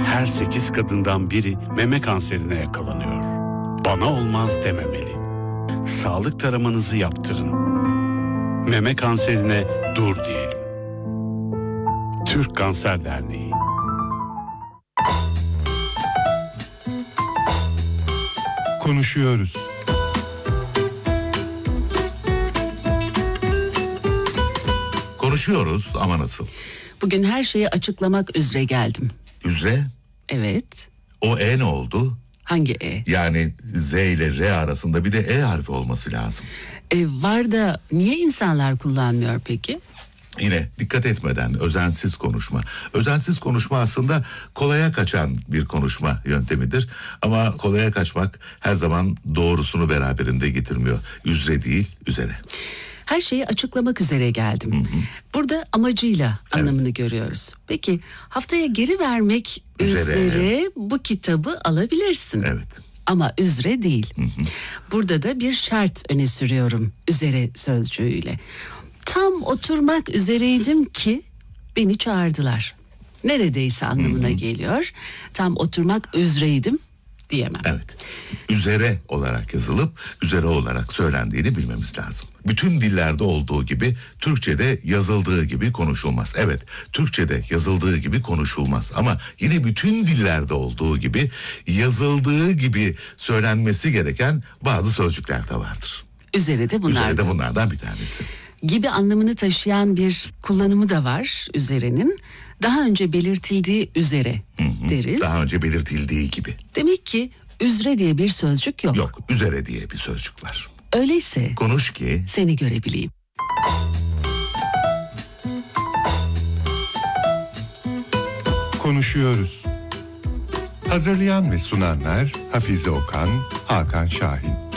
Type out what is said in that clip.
Her 8 kadından biri meme kanserine yakalanıyor. Bana olmaz dememeli. Sağlık taramanızı yaptırın. Meme kanserine dur diyelim. Türk Kanser Derneği. Konuşuyoruz. Konuşuyoruz ama nasıl? Bugün her şeyi açıklamak üzere geldim. Üzere? Evet. O ne oldu? Hangi E? Yani Z ile R arasında bir de E harfi olması lazım. Var da niye insanlar kullanmıyor peki? Yine dikkat etmeden özensiz konuşma. Özensiz konuşma aslında kolaya kaçan bir konuşma yöntemidir. Ama kolaya kaçmak her zaman doğrusunu beraberinde getirmiyor. Üzere değil, üzere. Her şeyi açıklamak üzere geldim. Hı. Burada amacıyla anlamını görüyoruz. Peki haftaya geri vermek üzere bu kitabı alabilirsin. Evet. Ama üzere değil. Hı. Burada da bir şart öne sürüyorum üzere sözcüğüyle. Tam oturmak üzereydim ki beni çağırdılar. Neredeyse anlamına geliyor. Tam oturmak üzereydim diyemem. Evet. Üzere olarak yazılıp üzere olarak söylendiğini bilmemiz lazım. Bütün dillerde olduğu gibi Türkçe'de yazıldığı gibi konuşulmaz. Evet, Türkçe'de yazıldığı gibi konuşulmaz ama yine bütün dillerde olduğu gibi yazıldığı gibi söylenmesi gereken bazı sözcükler de vardır. Üzere de bunlardan. Üzere de bunlardan bir tanesi. Gibi anlamını taşıyan bir kullanımı da var üzerenin. Daha önce belirtildiği üzere deriz. Daha önce belirtildiği gibi. Demek ki üzere diye bir sözcük yok. Yok, üzere diye bir sözcük var. Öyleyse Konuş ki seni görebileyim. Konuşuyoruz. Hazırlayan ve sunanlar Hafize Okan, Hakan Şahin.